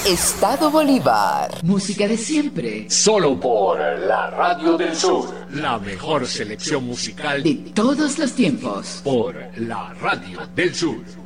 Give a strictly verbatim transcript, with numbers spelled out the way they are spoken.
Estado Bolívar. Música de siempre. Solo por la Radio del Sur. La mejor selección musical de todos los tiempos. Por la Radio del Sur.